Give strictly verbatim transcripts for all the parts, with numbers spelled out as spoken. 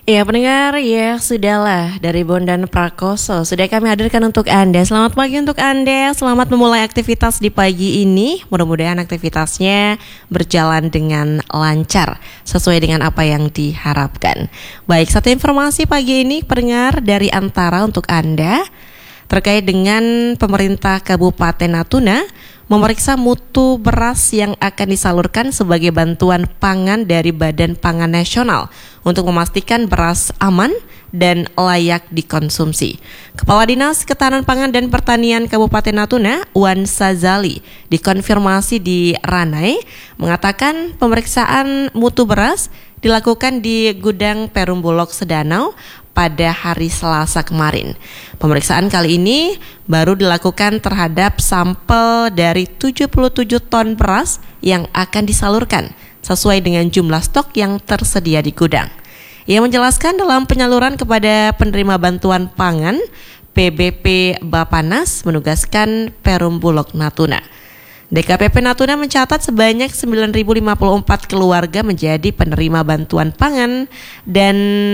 Ya pendengar, ya sudahlah dari Bondan Prakoso sudah kami hadirkan untuk Anda. Selamat pagi untuk Anda, selamat memulai aktivitas di pagi ini. Mudah-mudahan aktivitasnya berjalan dengan lancar sesuai dengan apa yang diharapkan. Baik, satu informasi pagi ini pendengar dari Antara untuk Anda terkait dengan pemerintah Kabupaten Natuna memeriksa mutu beras yang akan disalurkan sebagai bantuan pangan dari Badan Pangan Nasional untuk memastikan beras aman dan layak dikonsumsi. Kepala Dinas Ketahanan Pangan dan Pertanian Kabupaten Natuna, Wan Sazali, dikonfirmasi di Ranai, mengatakan pemeriksaan mutu beras dilakukan di gudang Perum Bulog Sedanau pada hari Selasa kemarin. Pemeriksaan kali ini baru dilakukan terhadap sampel dari tujuh puluh tujuh ton beras yang akan disalurkan sesuai dengan jumlah stok yang tersedia di gudang. Ia menjelaskan dalam penyaluran kepada penerima bantuan pangan, P B P Bapanas menugaskan Perum Bulog Natuna. D K P P Natuna mencatat sebanyak sembilan ribu lima puluh empat keluarga menjadi penerima bantuan pangan dan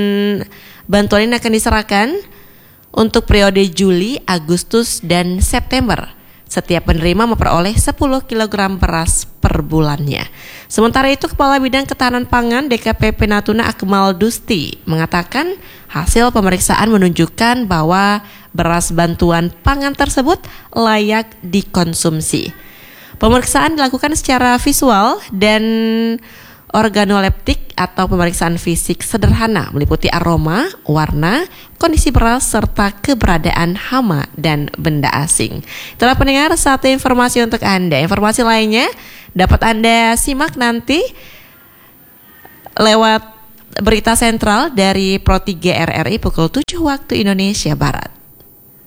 bantuan ini akan diserahkan untuk periode Juli, Agustus, dan September. Setiap penerima memperoleh sepuluh kilogram beras per bulannya. Sementara itu, Kepala Bidang Ketahanan Pangan D K P P Natuna Akmal Dusti mengatakan hasil pemeriksaan menunjukkan bahwa beras bantuan pangan tersebut layak dikonsumsi. Pemeriksaan dilakukan secara visual dan organoleptik atau pemeriksaan fisik sederhana meliputi aroma, warna, kondisi beras, serta keberadaan hama dan benda asing. Itulah pendengar satu informasi untuk Anda. Informasi lainnya dapat Anda simak nanti lewat berita sentral dari Pro tiga R R I pukul tujuh waktu Indonesia Barat.